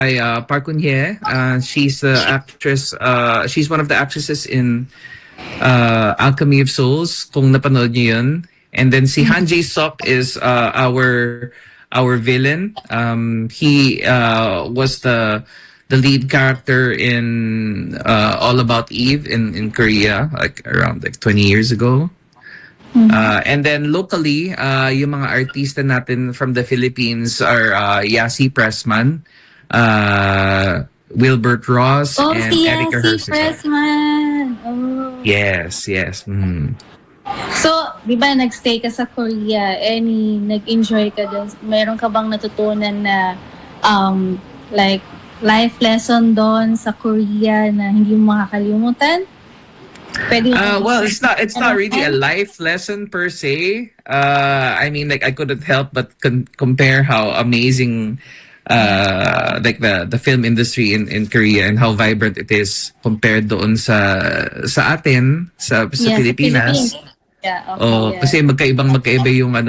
Park Geun-hye. She's the actress. She's one of the actresses in Alchemy of Souls. Kung napanood niyo yun. And then si Han Jae-suk is our villain. He was the lead character in All About Eve in Korea, like around 20 years ago. And then locally, yung mga artista natin from the Philippines are Yasi Pressman, Wilbert Ross, and si Erica Yasi Herceg. Pressman. Oh. Yes. So, di ba nagstay ka sa Korea? Nag-enjoy ka doon? Meron ka bang natutunan na like life lesson doon sa Korea na hindi mo makakalimutan? Well, it's not really a life lesson per se. I mean, like I couldn't help but compare how amazing like the film industry in Korea and how vibrant it is compared doon sa atin sa Pilipinas. Yeah, okay, Kasi magkaiba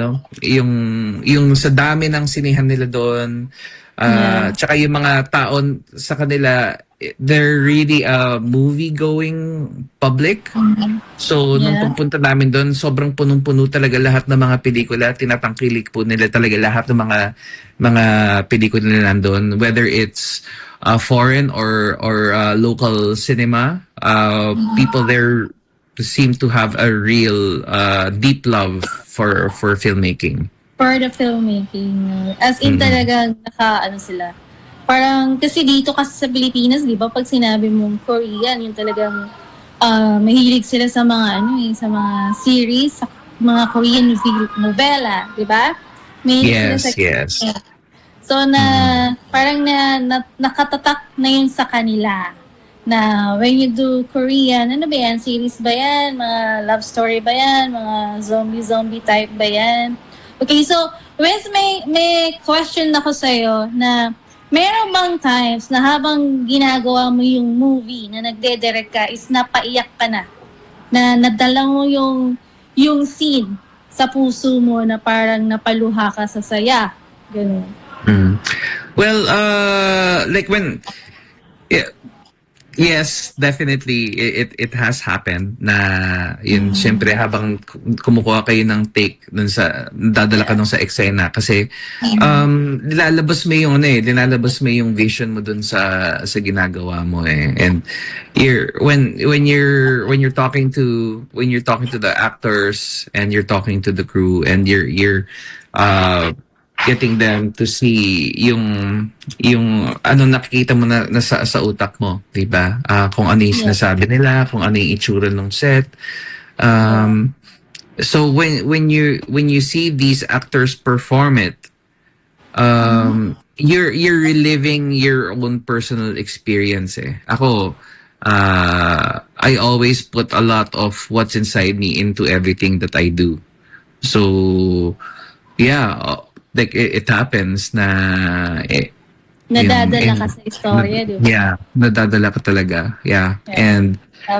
yung sa dami ng sinihan nila doon. Tsaka yung mga taon sa kanila, they're really a movie-going public. So, nung pumunta namin doon, sobrang punong-puno talaga lahat ng mga pelikula. Tinatangkilik po nila talaga lahat ng mga pelikula nila nandun. Whether it's foreign or local cinema, people there seem to have a real deep love for filmmaking. For the filmmaking. As in talagang sila. Parang, kasi dito kasi sa Pilipinas, di ba, pag sinabi mong Korean, yung talagang mahilig sila sa mga sa mga series, sa mga Korean novela, di ba? Yes. So, parang nakatatak na yun sa kanila. Na when you do Korean, ano ba yan? Series ba yan? Mga love story ba yan? Mga zombie type ba yan? Okay, so, Wes, may question ako sa'yo na meron bang times na habang ginagawa mo yung movie na nagde-direct ka is napaiyak ka na nadala mo yung scene sa puso mo na parang napaluha ka sa saya? Ganun. Well, like when... Yes, definitely. It has happened na yun, syempre habang kumukuha kayo ng take dun dadala ka dun sa eksena kasi nilalabas mo yung vision mo dun sa ginagawa mo eh. And when you're talking to the actors and you're talking to the crew and you're getting them to see yung nakikita mo na sa utak mo, di ba? Kung ano yung sinasabi nila, kung ano yung itsura ng set. So when you see these actors perform it, you're reliving your own personal experience eh. Ako, I always put a lot of what's inside me into everything that I do. So yeah, like it happens na nadadala ka sa istorya, di ba? Yeah, nadadala ka talaga. Yeah. And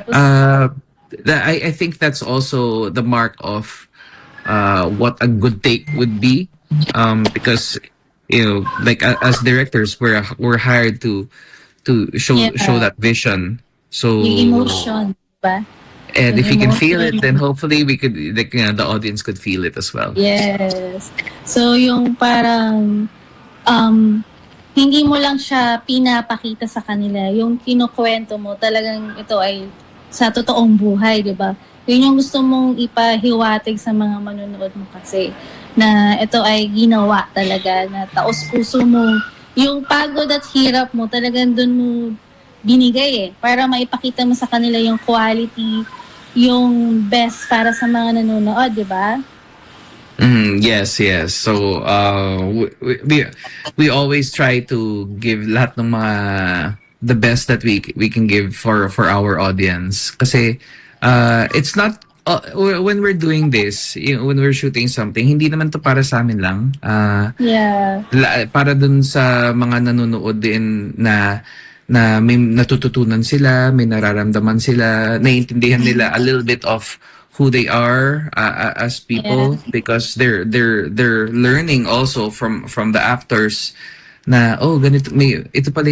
I think that's also the mark of what a good take would be, because like as directors we're hired to show that vision. So yung emotion, ba? And if you can feel it, then hopefully we could, like, the audience could feel it as well. Yes. So yung parang hindi mo lang siya pinapakita sa kanila. Yung kinukwento mo, talagang ito ay sa totoong buhay, di ba? Yun yung gusto mong ipahiwatig sa mga manonood mo kasi na ito ay ginawa talaga, na taos-puso mo. Yung pagod at hirap mo, talagang dun mo binigay eh. Para maipakita mo sa kanila yung quality, yung best para sa mga nanonood, di ba? Yes. So we always try to give lahat ng mga the best that we can give for our audience. Kasi it's not when we're doing this, when we're shooting something, hindi naman to para sa amin lang. Para dun sa mga nanonood din na may natututunan sila, may nararamdaman sila, naiintindihan nila a little bit of who they are as people, because they're learning also from the actors na, oh, ganito, ito pala